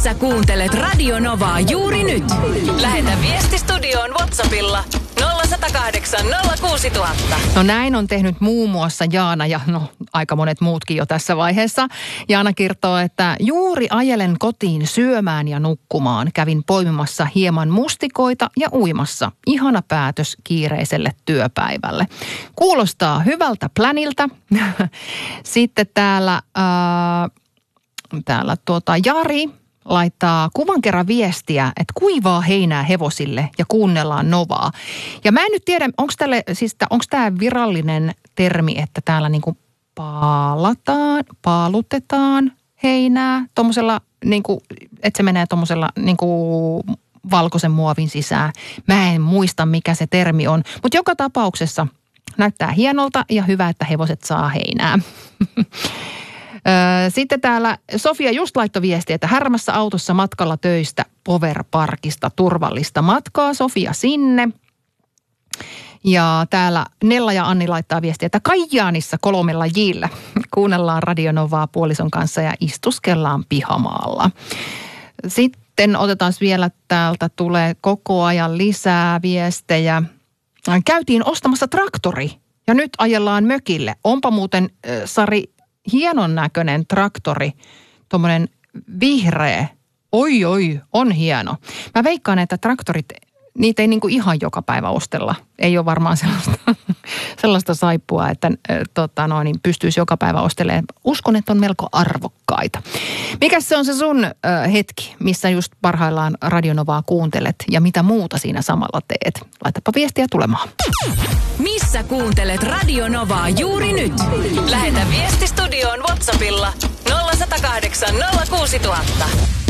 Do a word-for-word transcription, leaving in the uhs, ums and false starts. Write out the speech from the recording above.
Missä kuuntelet Radio Novaa juuri nyt? Lähetä viesti studioon WhatsAppilla nolla yksi nolla kahdeksan nolla kuusi nolla nolla nolla. No näin on tehnyt muun muassa Jaana ja no aika monet muutkin jo tässä vaiheessa. Jaana kertoo, että juuri ajelen kotiin syömään ja nukkumaan. Kävin poimimassa hieman mustikoita ja uimassa. Ihana päätös kiireiselle työpäivälle. Kuulostaa hyvältä pläniltä. Sitten täällä, ää, täällä tuota Jari laittaa kuvan kerran viestiä, että kuivaa heinää hevosille ja kuunnellaan Novaa. Ja mä en nyt tiedä, onko tälle, siis onko tämä virallinen termi, että täällä niinku paalataan, paalutetaan heinää tommosella, niinku, että se menee tommosella niinku valkoisen muovin sisään. Mä en muista, mikä se termi on, mutta joka tapauksessa näyttää hienolta ja hyvä, että hevoset saa heinää. Sitten täällä Sofia just laittoi viestiä, että härmässä autossa matkalla töistä Powerparkista turvallista matkaa. Sofia sinne. Ja täällä Nella ja Anni laittaa viestiä, että Kajaanissa kolmella jillä kuunnellaan Radio Novaa puolison kanssa ja istuskellaan pihamaalla. Sitten otetaan vielä täältä, tulee koko ajan lisää viestejä. Käytiin ostamassa traktori ja nyt ajellaan mökille. Onpa muuten, Sari, hienon näköinen traktori, tuommoinen vihreä. Oi, oi, on hieno. Mä veikkaan, että traktorit, niitä ei niinku ihan joka päivä ostella. Ei ole varmaan sellaista, sellaista saippua, että äh, tota noin, niin pystyisi joka päivä ostelemaan. Uskon, että on melko arvokkaita. Mikäs se on se sun äh, hetki, missä just parhaillaan Radio Novaa kuuntelet ja mitä muuta siinä samalla teet? Laitapa viestiä tulemaan. Missä kuuntelet Radio Novaa juuri nyt? Lähetä viesti studioon WhatsAppilla nolla yksi nolla kahdeksan nolla kuusi nolla nolla nolla.